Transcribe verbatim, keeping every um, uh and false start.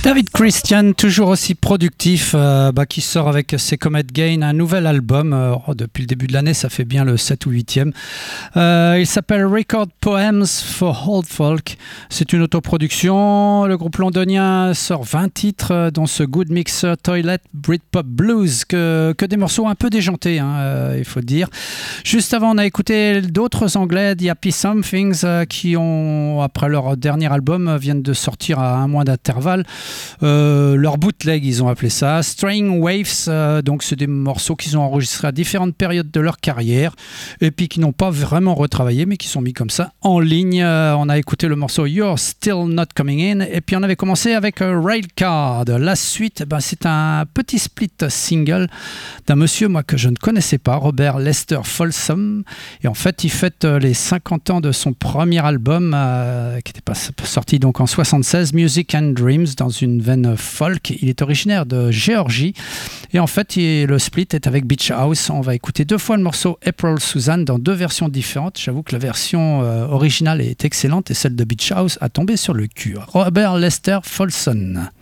David Christian, toujours aussi productif, euh, bah, qui sort avec ses Comet Gain un nouvel album. Euh, oh, depuis le début de l'année, ça fait bien le sept ou huitième. Euh, il s'appelle Record Poems for Old Folk. C'est une autoproduction. Le groupe londonien sort vingt titres, dont ce Good Mixer Toilet Britpop Blues, que, que des morceaux un peu déjantés, hein, euh, il faut dire. Juste avant, on a écouté d'autres Anglais, The Happy Somethings, euh, qui ont, après leur dernier album, viennent de sortir à un mois d'intervalle. Euh, leur bootleg, ils ont appelé ça String Waves, euh, donc c'est des morceaux qu'ils ont enregistrés à différentes périodes de leur carrière et puis qui n'ont pas vraiment retravaillé mais qui sont mis comme ça en ligne. Euh, on a écouté le morceau You're Still Not Coming In et puis on avait commencé avec euh, Railcard. La suite, ben, c'est un petit split single d'un monsieur moi que je ne connaissais pas, Robert Lester Folsom, et en fait il fête euh, les cinquante ans de son premier album euh, qui n'était pas sorti donc en soixante-seize, Music and Dreams, dans une veine folk. Il est originaire de Géorgie et en fait il, le split est avec Beach House. On va écouter deux fois le morceau April Suzanne dans deux versions différentes. J'avoue que la version euh, originale est excellente et celle de Beach House a tombé sur le cul. Robert Lester Folsom.